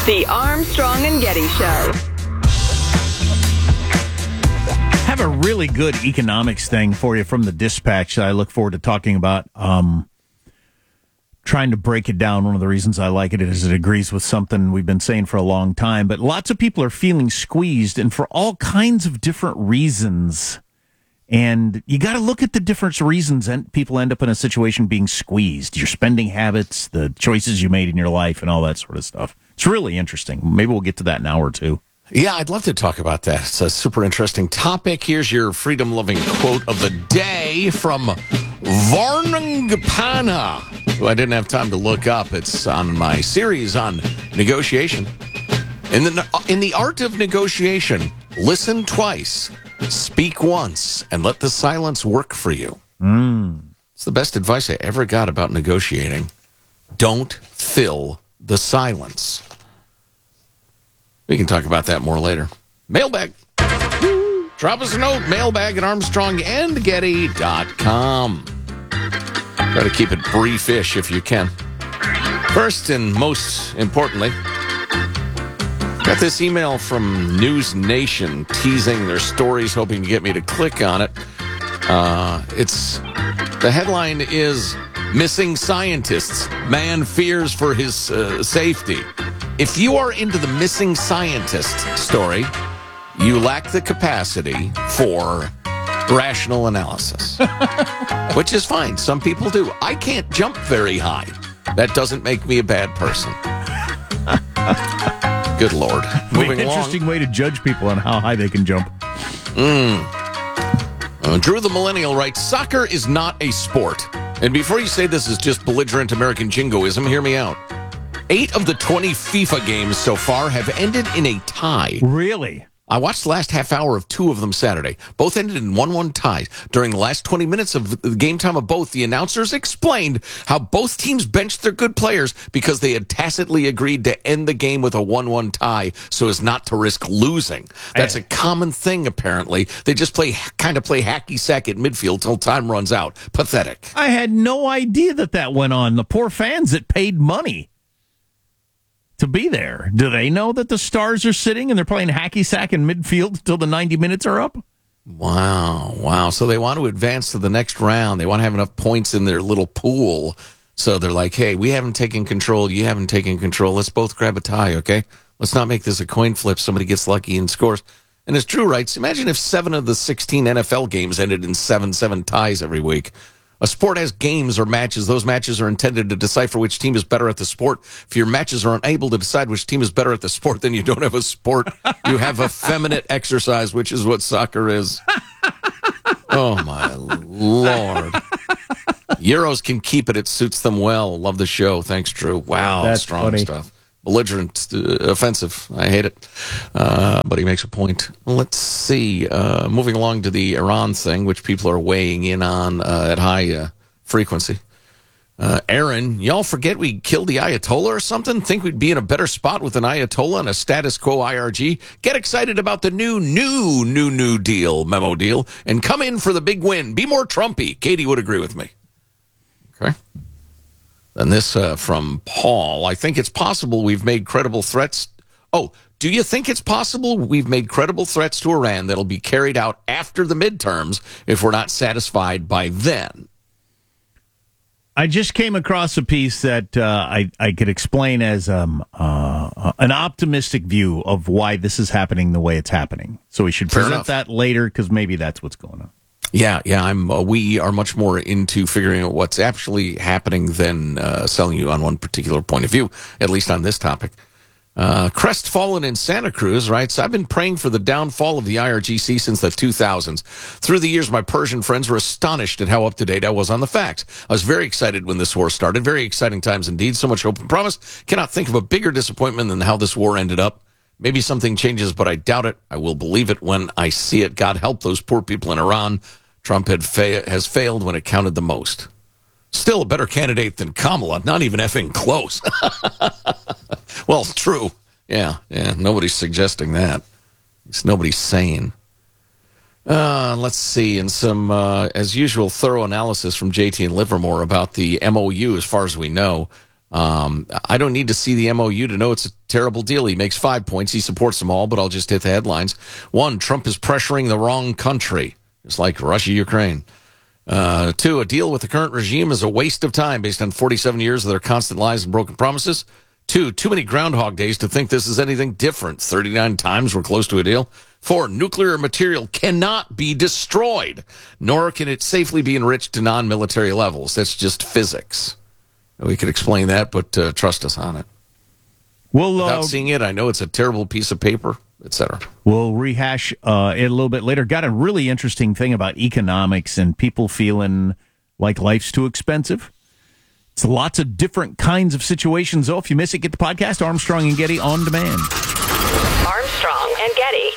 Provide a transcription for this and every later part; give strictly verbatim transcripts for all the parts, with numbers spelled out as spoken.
The Armstrong and Getty Show. Have a really good economics thing for you from the Dispatch that I look forward to talking about. Um, trying to break it down. One of the reasons I like it is it agrees with something we've been saying for a long time. But lots of people are feeling squeezed, and for all kinds of different reasons. And you got to look at the different reasons and people end up in a situation being squeezed. Your spending habits, the choices you made in your life, and all that sort of stuff. It's really interesting. Maybe we'll get to that in an hour or two. Yeah, I'd love to talk about that. It's a super interesting topic. Here's your freedom-loving quote of the day from Varnangapana, who I didn't have time to look up. It's on my series on negotiation. In the, in the art of negotiation, listen twice, speak once, and let the silence work for you. Mm. It's the best advice I ever got about negotiating. Don't fill the silence. We can talk about that more later. Mailbag. Drop us a note. Mailbag at armstrong and getty dot com. Try to keep it briefish if you can. First and most importantly, got this email from News Nation teasing their stories, hoping to get me to click on it. Uh, it's the headline is Missing Scientists. Man fears for his uh, safety. If you are into the missing scientist story, you lack the capacity for rational analysis, which is fine. Some people do. I can't jump very high. That doesn't make me a bad person. Good Lord. Moving along. Interesting way to judge people on how high they can jump. Mm. Uh, Drew the Millennial writes, soccer is not a sport. And before you say this is just belligerent American jingoism, hear me out. Eight of the twenty FIFA games so far have ended in a tie. Really? I watched the last half hour of two of them Saturday. Both ended in one one ties. During the last twenty minutes of the game time of both, the announcers explained how both teams benched their good players because they had tacitly agreed to end the game with a one one tie so as not to risk losing. That's a common thing, apparently. They just play kind of play hacky sack at midfield till time runs out. Pathetic. I had no idea that that went on. The poor fans that paid money to be there. Do they know that the Stars are sitting and they're playing hacky sack in midfield until the ninety minutes are up? Wow, wow. So they want to advance to the next round. They want to have enough points in their little pool. So they're like, hey, we haven't taken control. You haven't taken control. Let's both grab a tie, okay? Let's not make this a coin flip. Somebody gets lucky and scores. And as Drew writes, imagine if seven of the sixteen N F L games ended in seven seven ties every week. A sport has games or matches. Those matches are intended to decipher which team is better at the sport. If your matches are unable to decide which team is better at the sport, then you don't have a sport. You have effeminate exercise, which is what soccer is. Oh, my Lord. Euros can keep it. It suits them well. Love the show. Thanks, Drew. Wow, That's strong funny. stuff. Belligerent, uh, offensive. I hate it. Uh, but he makes a point. Let's see. Uh, moving along to the Iran thing, which people are weighing in on uh, at high uh, frequency. Uh, Aaron, y'all forget we killed the Ayatollah or something? Think we'd be in a better spot with an Ayatollah and a status quo I R G? Get excited about the new, new, new, new deal, memo deal, and come in for the big win. Be more Trumpy. Katie would agree with me. Okay. And this uh, from Paul. I think it's possible we've made credible threats. Oh, do you think it's possible we've made credible threats to Iran that'll be carried out after the midterms if we're not satisfied by then? I just came across a piece that uh, I, I could explain as um, uh, an optimistic view of why this is happening the way it's happening. So we should Fair present enough. that later because maybe that's what's going on. Yeah, yeah. I'm. Uh, we are much more into figuring out what's actually happening than uh, selling you on one particular point of view, at least on this topic. Uh, Crestfallen in Santa Cruz writes, I've been praying for the downfall of the I R G C since the two thousands. Through the years, my Persian friends were astonished at how up-to-date I was on the facts. I was very excited when this war started. Very exciting times indeed. So much hope and promise. Cannot think of a bigger disappointment than how this war ended up. Maybe something changes, but I doubt it. I will believe it when I see it. God help those poor people in Iran. Trump had fa- has failed when it counted the most. Still a better candidate than Kamala. Not even effing close. Well, true. Yeah, yeah. Nobody's suggesting that. It's nobody's saying. Uh, let's see. And some, uh, as usual, thorough analysis from J T and Livermore about the M O U as far as we know. Um, I don't need to see the M O U to know it's a terrible deal. He makes five points. He supports them all, but I'll just hit the headlines. One, Trump is pressuring the wrong country. It's like Russia, Ukraine. Uh, two, a deal with the current regime is a waste of time based on forty-seven years of their constant lies and broken promises. Two, too many Groundhog Days to think this is anything different. thirty-nine times we're close to a deal. Four, nuclear material cannot be destroyed, nor can it safely be enriched to non-military levels. That's just physics. We could explain that, but uh, trust us on it. We'll, Without uh, seeing it, I know it's a terrible piece of paper, et cetera. We'll rehash uh, it a little bit later. Got a really interesting thing about economics and people feeling like life's too expensive. It's lots of different kinds of situations, though. If you miss it, get the podcast, Armstrong and Getty on demand. Armstrong and Getty.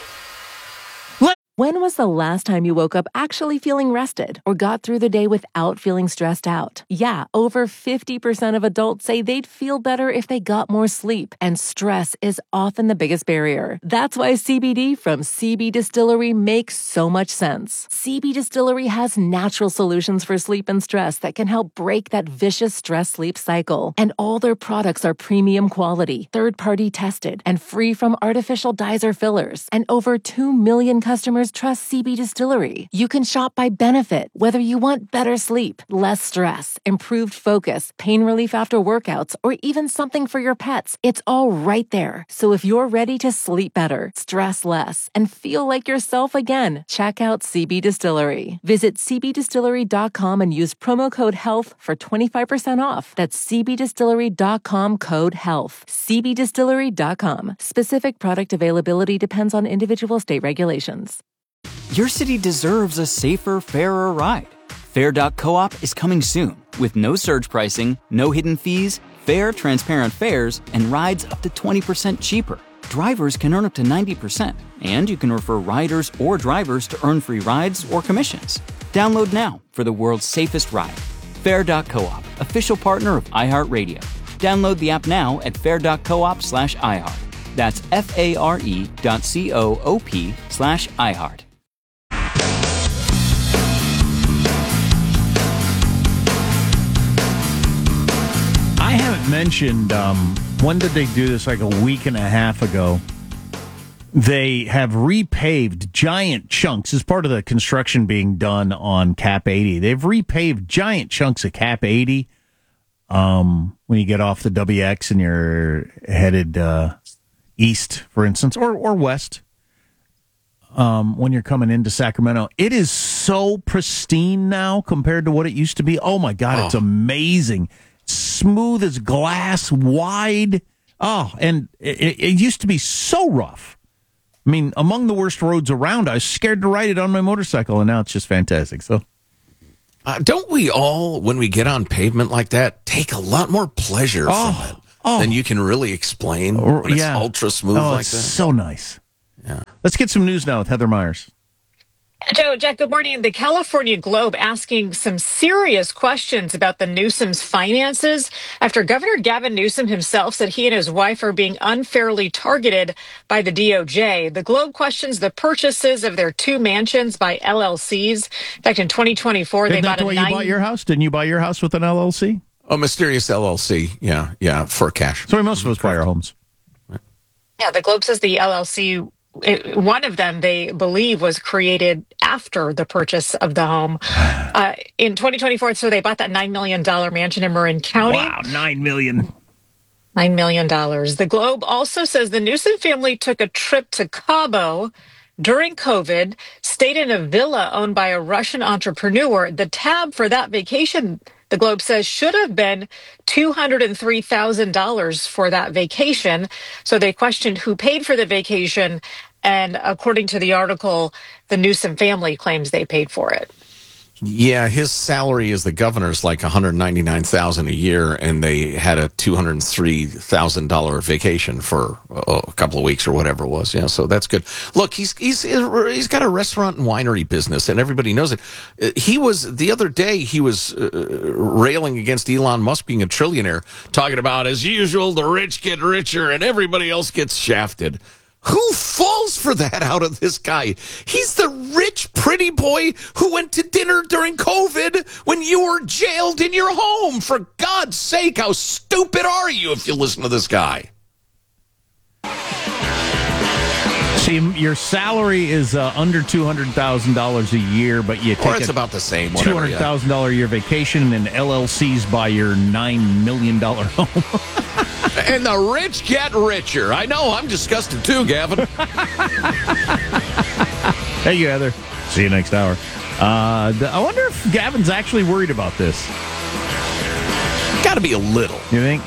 When was the last time you woke up actually feeling rested or got through the day without feeling stressed out? Yeah, over fifty percent of adults say they'd feel better if they got more sleep, and stress is often the biggest barrier. That's why C B D from C B Distillery makes so much sense. C B Distillery has natural solutions for sleep and stress that can help break that vicious stress-sleep cycle. And all their products are premium quality, third-party tested, and free from artificial dyes or fillers. And over two million customers trust C B Distillery. You can shop by benefit, whether you want better sleep, less stress, improved focus, pain relief after workouts, or even something for your pets. It's all right there. So if you're ready to sleep better, stress less, and feel like yourself again, check out C B Distillery. Visit c b distillery dot com and use promo code HEALTH for twenty-five percent off. That's c b distillery dot com code HEALTH. c b distillery dot com. Specific product availability depends on individual state regulations. Your city deserves a safer, fairer ride. Fair dot coop is coming soon with no surge pricing, no hidden fees, fair, transparent fares, and rides up to twenty percent cheaper. Drivers can earn up to ninety percent, and you can refer riders or drivers to earn free rides or commissions. Download now for the world's safest ride. Fair dot coop, official partner of iHeartRadio. Download the app now at fair dot coop slash iHeart. That's F-A-R-E dot C-O-O-P slash iHeart. I haven't mentioned, um, when did they do this? Like a week and a half ago. They have repaved giant chunks as part of the construction being done on Cap eighty. They've repaved giant chunks of Cap eighty um, when you get off the W X and you're headed uh, east, for instance, or, or west um, when you're coming into Sacramento. It is so pristine now compared to what it used to be. Oh, my God, oh. It's amazing. Smooth as glass, wide. Oh, and it, it used to be so rough. I mean, among the worst roads around. I was scared to ride it on my motorcycle, and now it's just fantastic. So, uh, don't we all, when we get on pavement like that, take a lot more pleasure oh, from it oh. than you can really explain? When it's yeah. ultra smooth oh, like it's that. So nice. Yeah. Let's get some news now with Heather Myers. Joe, Jack, good morning. The California Globe asking some serious questions about the Newsom's finances after Governor Gavin Newsom himself said he and his wife are being unfairly targeted by the D O J. The Globe questions the purchases of their two mansions by L L Cs. In fact, in twenty twenty-four, Isn't they that bought the way a nine... you bought your house? Didn't you buy your house with an L L C? Oh, mysterious L L C. Yeah, yeah, for cash. So most of us buy our homes. Yeah, the Globe says the L L C, it, one of them they believe was created after the purchase of the home. Uh, in twenty twenty-four, so they bought that nine million dollars mansion in Marin County. Wow, nine million dollars. nine million dollars. The Globe also says the Newsom family took a trip to Cabo during COVID, stayed in a villa owned by a Russian entrepreneur. The tab for that vacation, the Globe says, should have been two hundred three thousand dollars for that vacation. So they questioned who paid for the vacation. And according to the article, the Newsom family claims they paid for it. Yeah, his salary as the governor's like one hundred ninety-nine thousand dollars a year, and they had a two hundred three thousand dollars vacation for oh, a couple of weeks or whatever it was. Yeah, so that's good. Look, he's he's he's got a restaurant and winery business, and everybody knows it. Uh, he was the other day he was uh, railing against Elon Musk being a trillionaire, talking about as usual the rich get richer and everybody else gets shafted. Who falls for that out of this guy? He's the rich, pretty boy who went to dinner during COVID when you were jailed in your home. For God's sake, how stupid are you if you listen to this guy? See, your salary is uh, under two hundred thousand dollars a year, but you Or take it's a about the same, two whatever. hundred thousand dollars a year vacation, and L L Cs buy your nine million dollars home. And the rich get richer. I know, I'm disgusted too, Gavin. Thank you, Heather. See you next hour. Uh, the, I wonder if Gavin's actually worried about this. Got to be a little. You think?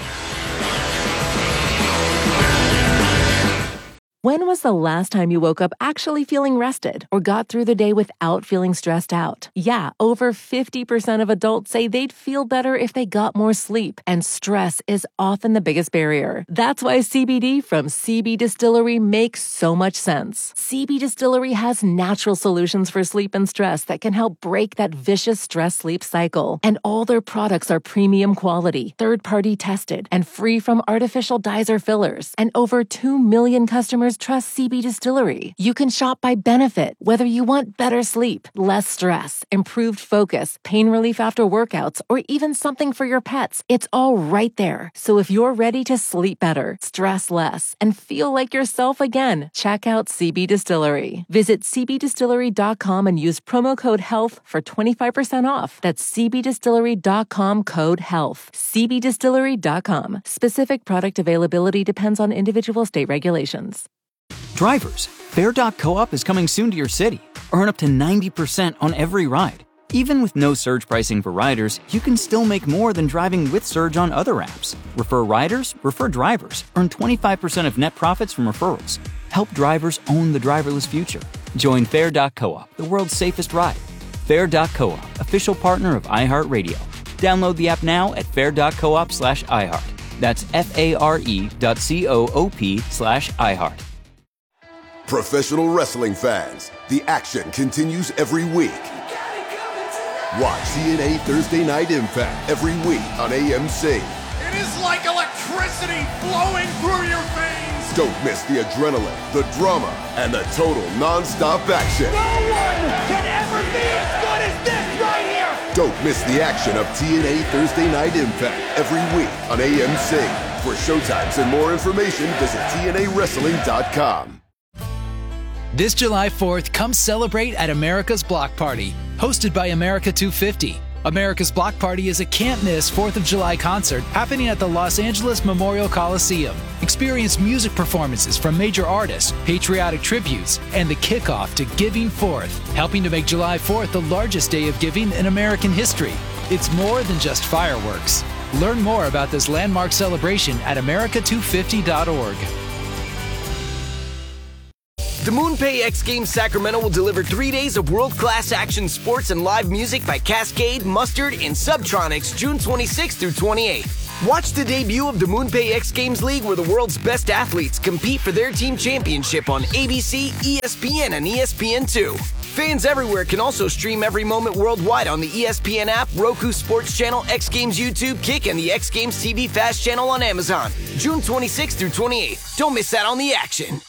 When was the last time you woke up actually feeling rested or got through the day without feeling stressed out? Yeah, over fifty percent of adults say they'd feel better if they got more sleep, and stress is often the biggest barrier. That's why C B D from C B Distillery makes so much sense. C B Distillery has natural solutions for sleep and stress that can help break that vicious stress-sleep cycle. And all their products are premium quality, third-party tested, and free from artificial dyes or fillers. And over two million customers trust C B Distillery. You can shop by benefit, whether you want better sleep, less stress, improved focus, pain relief after workouts, or even something for your pets. It's all right there. So if you're ready to sleep better, stress less, and feel like yourself again, check out C B Distillery. Visit c b distillery dot com and use promo code HEALTH for twenty-five percent off. That's c b distillery dot com code HEALTH. c b distillery dot com. Specific product availability depends on individual state regulations. Drivers, Fair dot co-op is coming soon to your city. Earn up to ninety percent on every ride. Even with no surge pricing for riders, you can still make more than driving with Surge on other apps. Refer riders, refer drivers. Earn twenty-five percent of net profits from referrals. Help drivers own the driverless future. Join Fair dot co-op, the world's safest ride. Fair dot co-op, official partner of iHeartRadio. Download the app now at fair dot coop slash iHeart. That's F-A-R-E dot C-O-O-P slash iHeart. Professional wrestling fans, the action continues every week. Watch T N A Thursday Night Impact every week on A M C. It is like electricity flowing through your veins. Don't miss the adrenaline, the drama, and the total non-stop action. No one can ever be as good as this right here. Don't miss the action of T N A Thursday Night Impact every week on A M C. For showtimes and more information, visit T N A wrestling dot com. This July fourth, come celebrate at America's Block Party, hosted by America two fifty. America's Block Party is a can't-miss fourth of July concert happening at the Los Angeles Memorial Coliseum. Experience music performances from major artists, patriotic tributes, and the kickoff to Giving Fourth, helping to make July fourth the largest day of giving in American history. It's more than just fireworks. Learn more about this landmark celebration at america two fifty dot org. The MoonPay X Games Sacramento will deliver three days of world-class action sports and live music by Cascade, Mustard, and Subtronics June twenty-sixth through twenty-eighth. Watch the debut of the MoonPay X Games League, where the world's best athletes compete for their team championship on A B C, E S P N, and E S P N two. Fans everywhere can also stream every moment worldwide on the E S P N app, Roku Sports Channel, X Games YouTube, Kick, and the X Games T V Fast channel on Amazon. June twenty-sixth through twenty-eighth. Don't miss out on the action.